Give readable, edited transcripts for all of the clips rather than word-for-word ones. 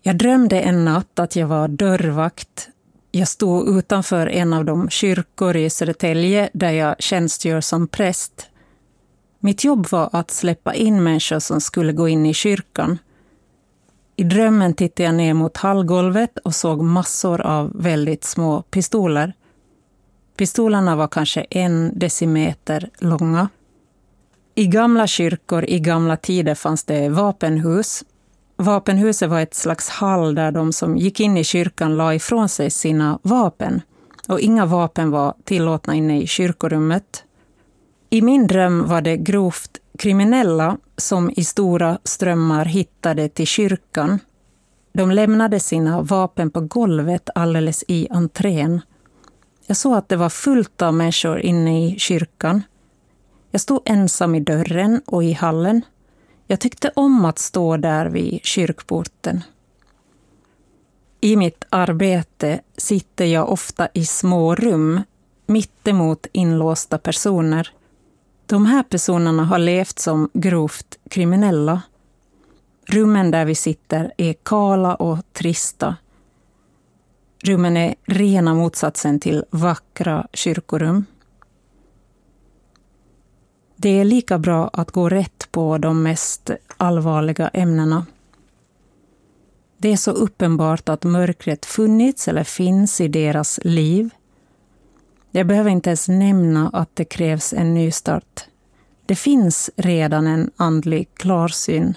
Jag drömde en natt att jag var dörrvakt. Jag stod utanför en av de kyrkor i Södertälje där jag tjänstgör som präst. Mitt jobb var att släppa in människor som skulle gå in i kyrkan. I drömmen tittade jag ner mot hallgolvet och såg massor av väldigt små pistoler. Pistolerna var kanske 1 decimeter långa. I gamla kyrkor i gamla tider fanns det vapenhus. Vapenhuset var ett slags hall där de som gick in i kyrkan la ifrån sig sina vapen. Och inga vapen var tillåtna inne i kyrkorummet. I min dröm var det grovt kriminella som i stora strömmar hittade till kyrkan. De lämnade sina vapen på golvet alldeles i entrén. Jag såg att det var fullt av människor inne i kyrkan. Jag stod ensam i dörren och i hallen. Jag tyckte om att stå där vid kyrkporten. I mitt arbete sitter jag ofta i små rum, mittemot inlåsta personer. De här personerna har levt som grovt kriminella. Rummen där vi sitter är kala och trista. Rummen är rena motsatsen till vackra kyrkorum. Det är lika bra att gå rätt på de mest allvarliga ämnena. Det är så uppenbart att mörkret funnits eller finns i deras liv. Jag behöver inte ens nämna att det krävs en ny start. Det finns redan en andlig klarsyn.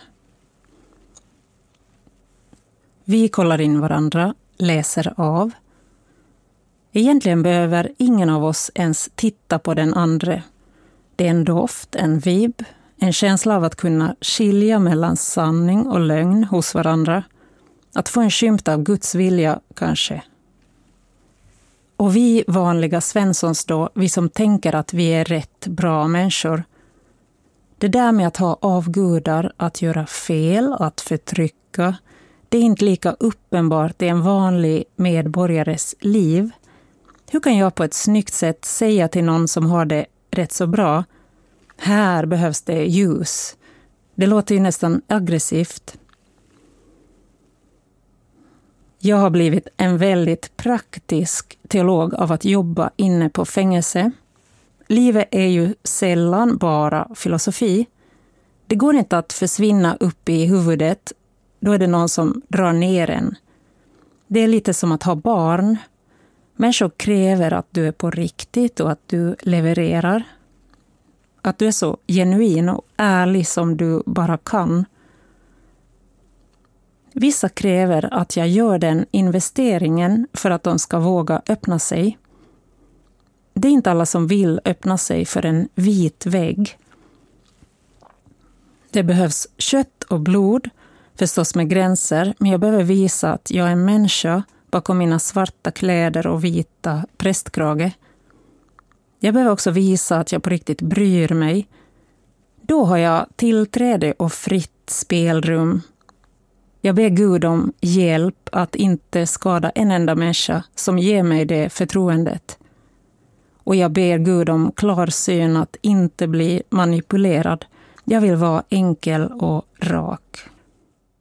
Vi kollar in varandra, läser av. Egentligen behöver ingen av oss ens titta på den andra. Det är en doft, en vibb, en känsla av att kunna skilja mellan sanning och lögn hos varandra. Att få en skymt av Guds vilja kanske. Och vi vanliga Svenssons då, vi som tänker att vi är rätt bra människor. Det där med att ha avgudar, att göra fel, att förtrycka, det är inte lika uppenbart i en vanlig medborgares liv. Hur kan jag på ett snyggt sätt säga till någon som har det rätt så bra: här behövs det ljus? Det låter ju nästan aggressivt. Jag har blivit en väldigt praktisk teolog av att jobba inne på fängelse. Livet är ju sällan bara filosofi. Det går inte att försvinna upp i huvudet. Då är det någon som drar ner en. Det är lite som att ha barn. Människor kräver att du är på riktigt och att du levererar. Att du är så genuin och ärlig som du bara kan. Vissa kräver att jag gör den investeringen för att de ska våga öppna sig. Det är inte alla som vill öppna sig för en vit vägg. Det behövs kött och blod, förstås med gränser, men jag behöver visa att jag är en människa bakom mina svarta kläder och vita prästkrage. Jag behöver också visa att jag på riktigt bryr mig. Då har jag tillträde och fritt spelrum. Jag ber Gud om hjälp att inte skada en enda människa som ger mig det förtroendet. Och jag ber Gud om klarsyn att inte bli manipulerad. Jag vill vara enkel och rak.